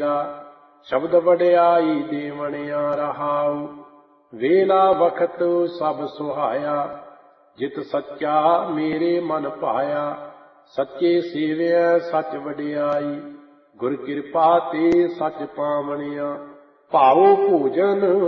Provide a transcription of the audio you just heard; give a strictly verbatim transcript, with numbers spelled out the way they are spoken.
ਮੇਰਾ। ਸ਼ਬਦ ਵਡਿਆਈ ਦੇਵਣਿਆ ਰਹਾਉ, ਵੇਲਾ ਵਖਤ ਸਭ ਸੁਹਾਇਆ। ਜਿਤ ਸੱਚਾ ਮੇਰੇ ਮਨ ਭਾਇਆ, ਸੱਚੇ ਸੇਵਿਆ ਸੱਚ ਵਡਿਆਈ। ਗੁਰ ਕਿਰਪਾ ਤੇ ਸੱਚ ਪਾਵਣਿਆ, ਭਾਉ ਭੋਜਨ